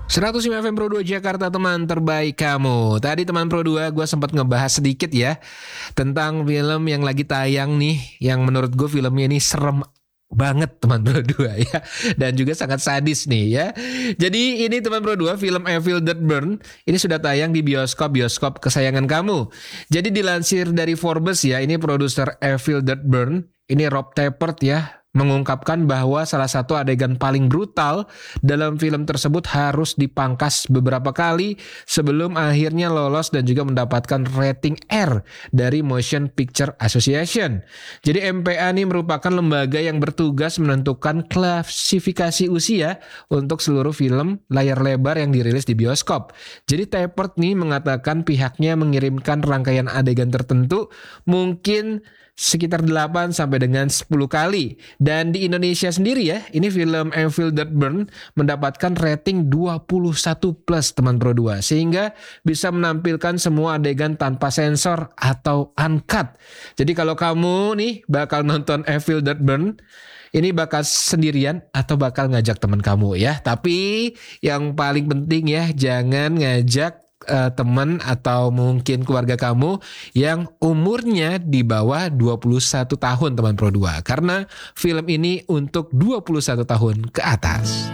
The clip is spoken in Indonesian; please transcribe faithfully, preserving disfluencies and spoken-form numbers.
seratus lima F M Pro dua Jakarta, teman terbaik kamu. Tadi teman Pro dua gue sempat ngebahas sedikit ya tentang film yang lagi tayang nih, yang menurut gue filmnya ini serem banget teman Pro dua ya, dan juga sangat sadis nih ya. Jadi ini teman Pro dua, film Evil Dead Burn ini sudah tayang di bioskop-bioskop kesayangan kamu. Jadi dilansir dari Forbes ya, ini produser Evil Dead Burn, ini Rob Tappert ya, mengungkapkan bahwa salah satu adegan paling brutal dalam film tersebut harus dipangkas beberapa kali sebelum akhirnya lolos dan juga mendapatkan rating R dari Motion Picture Association. Jadi M P A ini merupakan lembaga yang bertugas menentukan klasifikasi usia untuk seluruh film layar lebar yang dirilis di bioskop. Jadi Tappert nih mengatakan pihaknya mengirimkan rangkaian adegan tertentu mungkin sekitar delapan sampai dengan sepuluh kali. Dan di Indonesia sendiri ya, ini film Evil Dead Burn mendapatkan rating dua puluh satu plus teman Pro dua, sehingga bisa menampilkan semua adegan tanpa sensor atau uncut. Jadi kalau kamu nih bakal nonton Evil Dead Burn, ini bakal sendirian atau bakal ngajak teman kamu ya. Tapi yang paling penting ya, jangan ngajak Uh, teman atau mungkin keluarga kamu yang umurnya di bawah dua puluh satu tahun teman Pro dua, karena film ini untuk dua puluh satu tahun ke atas.